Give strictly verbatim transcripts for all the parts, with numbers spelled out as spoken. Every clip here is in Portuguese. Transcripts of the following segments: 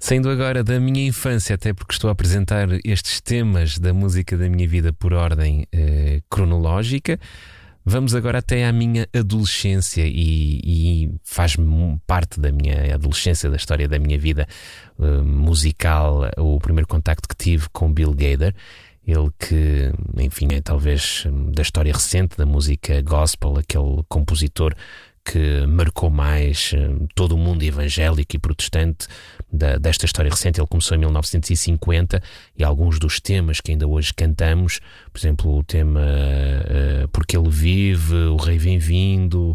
Saindo agora da minha infância, até porque estou a apresentar estes temas da música da minha vida por ordem eh, cronológica, vamos agora até à minha adolescência e, e faz parte da minha adolescência, da história da minha vida eh, musical, o primeiro contacto que tive com Bill Gaither. Ele que, enfim, é talvez da história recente da música gospel, aquele compositor que marcou mais uh, todo o mundo evangélico e protestante da, desta história recente. Ele começou em mil novecentos e cinquenta e alguns dos temas que ainda hoje cantamos, por exemplo, o tema uh, Porque Ele Vive, O Rei Vem Vindo,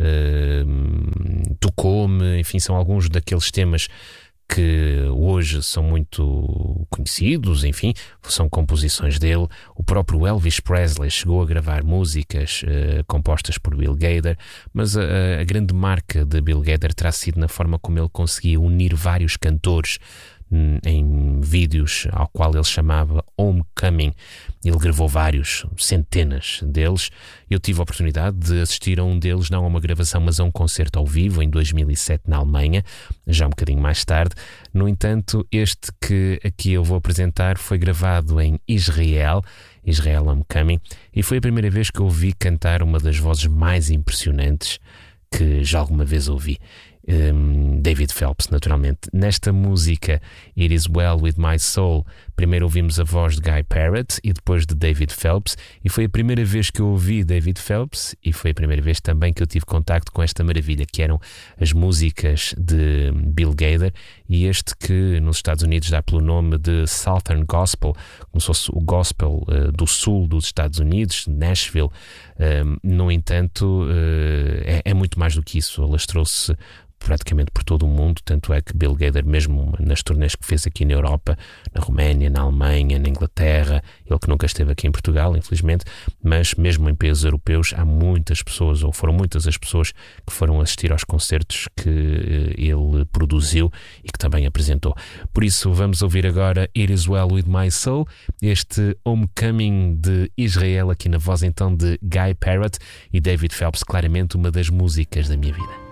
uh, Tocou-me, enfim, são alguns daqueles temas que hoje são muito conhecidos, enfim, são composições dele. O próprio Elvis Presley chegou a gravar músicas uh, compostas por Bill Gaither, mas a, a grande marca de Bill Gaither terá sido na forma como ele conseguia unir vários cantores em vídeos ao qual ele chamava Homecoming. Ele gravou vários, centenas deles. Eu tive a oportunidade de assistir a um deles, não a uma gravação, mas a um concerto ao vivo em dois mil e sete na Alemanha, já um bocadinho mais tarde. No entanto, este que aqui eu vou apresentar foi gravado em Israel, Israel Homecoming, e foi a primeira vez que eu ouvi cantar uma das vozes mais impressionantes que já alguma vez ouvi. Um, David Phelps, naturalmente. Nesta música It Is Well With My Soul, primeiro ouvimos a voz de Guy Parrott e depois de David Phelps, e foi a primeira vez que eu ouvi David Phelps e foi a primeira vez também que eu tive contacto com esta maravilha que eram as músicas de Bill Gaither, e este que nos Estados Unidos dá pelo nome de Southern Gospel, como se fosse o gospel uh, do sul dos Estados Unidos, Nashville. Um, no entanto, uh, é, é muito mais do que isso. Alastrou-se praticamente por todo o mundo, tanto é que Bill Gaither, mesmo nas turnês que fez aqui na Europa, na Roménia, na Alemanha, na Inglaterra, ele que nunca esteve aqui em Portugal, infelizmente, mas mesmo em países europeus há muitas pessoas, ou foram muitas as pessoas que foram assistir aos concertos que ele produziu e que também apresentou. Por isso vamos ouvir agora It Is Well With My Soul, este Homecoming de Israel, aqui na voz então de Guy Parrott e David Phelps, claramente uma das músicas da minha vida.